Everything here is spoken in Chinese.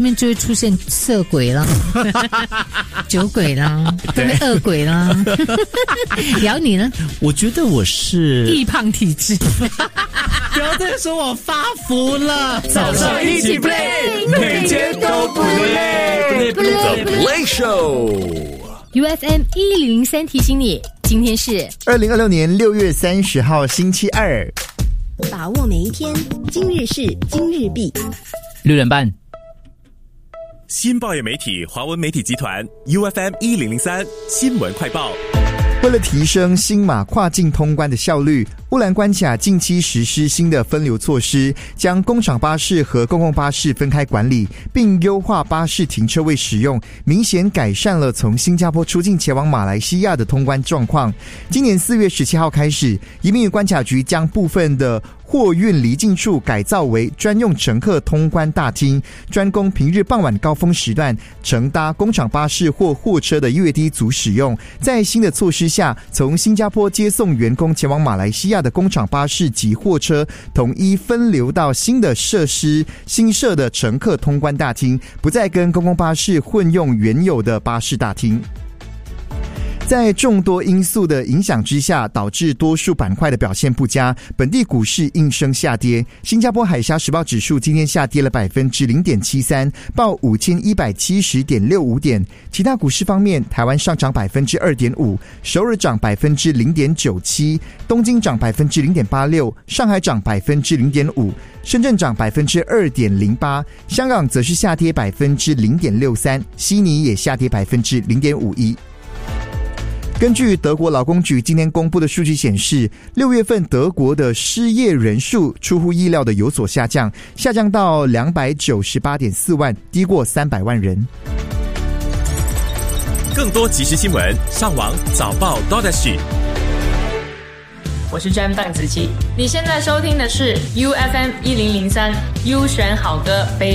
面就会出现色鬼啦、酒鬼啦、恶鬼啦。聊你呢？ 我觉得我是易胖体质。 不要再说我发福了。 早上一起 play， 每天都不累。The Play Show。UFM 1003提醒你，今天是 2026年6月30号星期二。 把握每一天，今日事今日毕。 6点半。 新报业媒体华文媒体集团 UFM 1003新闻快报。 为了提升新马跨境通关的效率，乌兰关卡近期实施新的分流措施，将工厂巴士和公共巴士分开管理，并优化巴士停车位使用，明显改善了从新加坡出境前往马来西亚的通关状况。今年4月17号开始，移民与关卡局将部分的货运离境处改造为专用乘客通关大厅，专供平日傍晚高峰时段乘搭工厂巴士或货车的越低族使用。在新的措施下，从新加坡接送员工前往马来西亚的工厂巴士及货车统一分流到新的设施新设的乘客通关大厅，不再跟公共巴士混用原有的巴士大厅。在众多因素的影响之下，导致多数板块的表现不佳，本地股市应声下跌。新加坡海峡时报指数今天下跌了 0.73%， 报 5170.65 点。其他股市方面，台湾上涨 2.5%， 首尔涨 0.97%， 东京涨 0.86%， 上海涨 0.5%， 深圳涨 2.08%， 香港则是下跌 0.63%， 悉尼也下跌 0.51%。根据德国劳工局今天公布的数据显示，6月份德国的失业人数出乎意料的有所下降到 298.4 万，低过300万人。 更多即时新闻，上网早报 .SG。 我是詹范子琪，你现在收听的是 UFM 1003 U 选好歌。